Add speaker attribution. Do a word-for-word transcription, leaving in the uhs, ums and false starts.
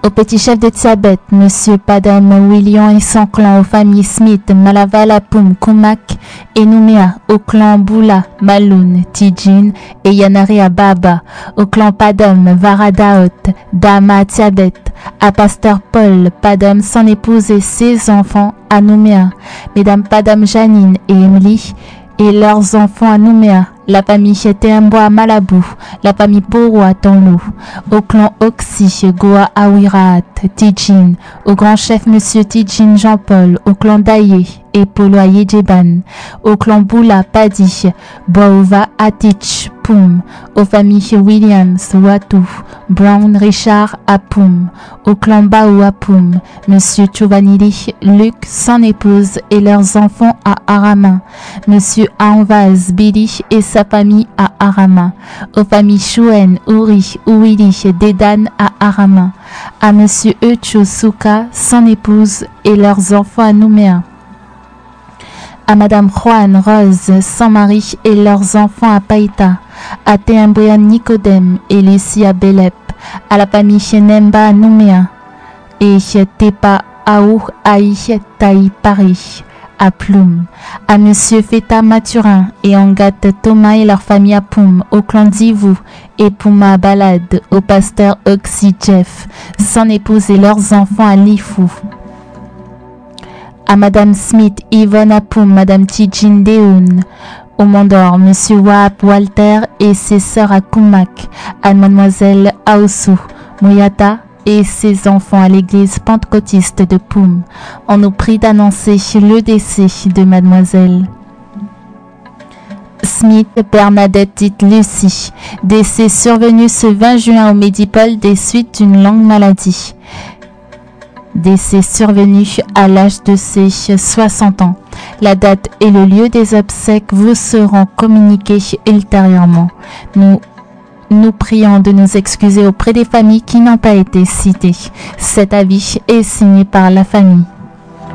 Speaker 1: Au petit chef de Tsabet, Monsieur Padam William et son clan, aux familles Smith, Malavala, Poum, Kumak et Nouméa, au clan Boula, Maloun, Tijin et Yanaria Baba, au clan Padam, Varadaot, Dama Tsabet, à Pasteur Paul, Padam, son épouse et ses enfants à Nouméa, Mesdames Padam Janine et Emily et leurs enfants à Nouméa, la famille Téamboa à Malabou, la famille Poro à Tonlou, au clan Oxy, Goa à Wiraat, Tijin, au grand chef Monsieur Tijin Jean-Paul, au clan Daye et Polo à Yedjeban, au clan Boula, Padi, Boava, Atich, Poum, aux familles Williams, Watu, Brown, Richard à Poum, au clan Baou à Poum, Monsieur Chovanili, Luc, son épouse et leurs enfants à Arama, Monsieur Anvaz, Billy et sa famille à Arama, aux familles Chouen, Uri, Ouili, Dedan à Arama, à Monsieur Echo Souka, son épouse et leurs enfants à Nouméa, à Madame Juan Rose, son mari et leurs enfants à Païta, à Théambrian Nicodème et Lucie à Belep, à la famille Chenemba à Nouméa, et Tepa Aou Aïe Taï Paris, à Ploum, à Monsieur Feta Mathurin et Angat Thomas et leur famille à Poum, au clan Divou et Pouma Balade, au pasteur Oxy Jeff, son épouse et leurs enfants à Lifou, à Madame Smith, Yvonne à Poum, Madame Tijin Deoun, au Mandor, Monsieur Wap Walter et ses sœurs à Koumak, à Mademoiselle Aossou, Mouyata et ses enfants à l'église pentecôtiste de Poum. On nous prie d'annoncer le décès de Mademoiselle Smith Bernadette dite Lucie, décès survenu ce vingt juin au Médipôle des suites d'une longue maladie. Décès survenu à l'âge de ses soixante ans. La date et le lieu des obsèques vous seront communiqués ultérieurement. Nous nous prions de nous excuser auprès des familles qui n'ont pas été citées. Cet avis est signé par la famille.